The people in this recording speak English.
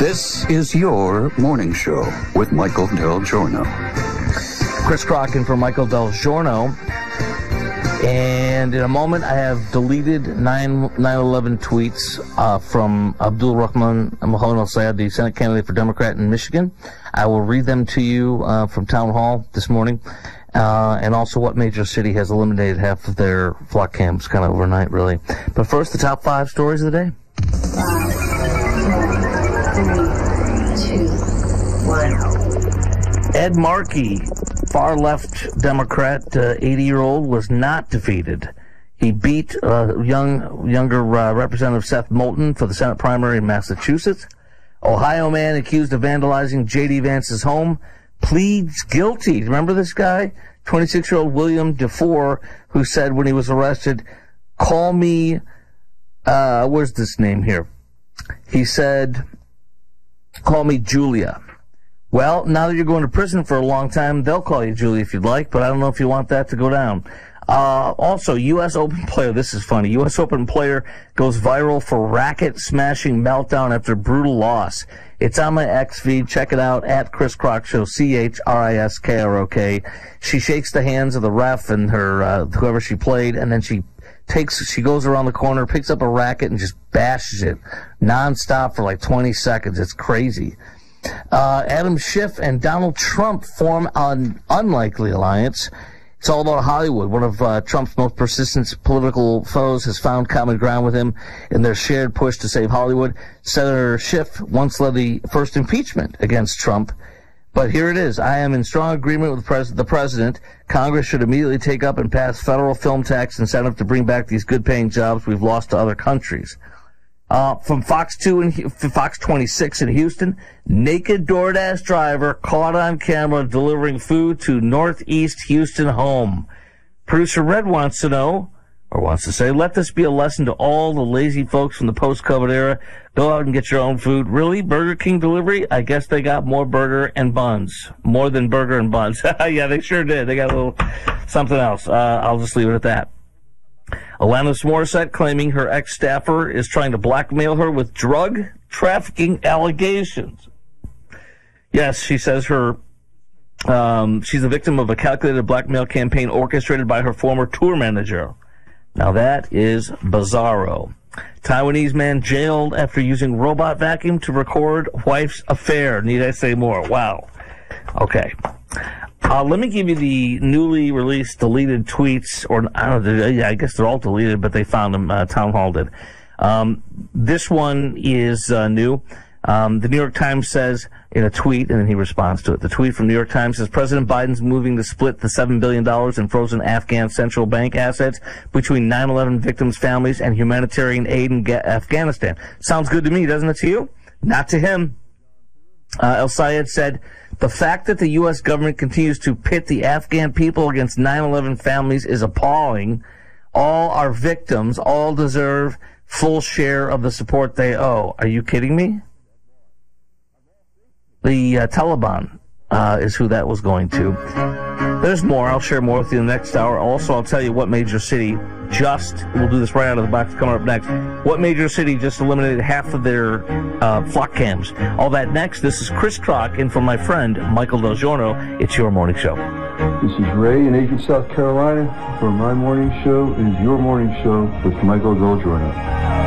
This is your morning show with Michael Del Giorno. Chris Crocken for Michael Del Giorno. And in a moment, I have deleted 9/11 tweets from Abdul Rahman Mohamed Al-Sayed, the Senate candidate for Democrat in Michigan. I will read them to you from Town Hall this morning. And also what major city has eliminated half of their flock cams kind of overnight, really. But first, the top 5 stories of the day. 5, 4, 3, 2, 1. Ed Markey, far-left Democrat, 80-year-old, was not defeated. He beat younger Representative Seth Moulton for the Senate primary in Massachusetts. Ohio man accused of vandalizing J.D. Vance's home pleads guilty. Remember this guy? 26-year-old William DeFore, who said when he was arrested, call me, where's this name here? He said, call me Julia. Well, now that you're going to prison for a long time, they'll call you Julia if you'd like, but I don't know if you want that to go down. Also, U.S. Open player, this is funny, U.S. Open player goes viral for racket-smashing meltdown after brutal loss. It's on my X feed. Check it out, at Chris Crock Show, CHRISKROK. She shakes the hands of the ref and her whoever she played, and then she goes around the corner, picks up a racket, and just bashes it nonstop for like 20 seconds. It's crazy. Adam Schiff and Donald Trump form an unlikely alliance. It's all about Hollywood. One of Trump's most persistent political foes has found common ground with him in their shared push to save Hollywood. Senator Schiff once led the first impeachment against Trump. But here it is. I am in strong agreement with the president. Congress should immediately take up and pass federal film tax incentive to bring back these good-paying jobs we've lost to other countries. From Fox 2 and Fox 26 in Houston, naked DoorDash driver caught on camera delivering food to Northeast Houston home. Producer Red wants to say, let this be a lesson to all the lazy folks from the post-COVID era. Go out and get your own food. Really? Burger King delivery? I guess they got more burger and buns. More than burger and buns. Yeah, they sure did. They got a little something else. I'll just leave it at that. Alanis Morissette claiming her ex-staffer is trying to blackmail her with drug trafficking allegations. Yes, she says she's a victim of a calculated blackmail campaign orchestrated by her former tour manager. Now that is bizarro. Taiwanese man jailed after using robot vacuum to record wife's affair. Need I say more? Wow. Okay. Let me give you the newly released deleted tweets, or I don't know, I guess they're all deleted, but they found them, Town Hall did. This one is new. The New York Times says in a tweet, and then he responds to it. The tweet from New York Times says, President Biden's moving to split the $7 billion in frozen Afghan central bank assets between 9/11 victims' families and humanitarian aid in Afghanistan. Sounds good to me, doesn't it to you? Not to him. El-Sayed said, the fact that the U.S. government continues to pit the Afghan people against 9/11 families is appalling. All are victims. All deserve full share of the support they owe. Are you kidding me? The Taliban is who that was going to. There's more. I'll share more with you in the next hour. Also, I'll tell you what major city we'll do this right out of the box coming up next. What major city just eliminated half of their flock cams? All that next. This is Chris Crock in from my friend Michael Del Giorno. It's your morning show. This is Ray in Aiken, South Carolina. For my morning show is your morning show with Michael Del Giorno.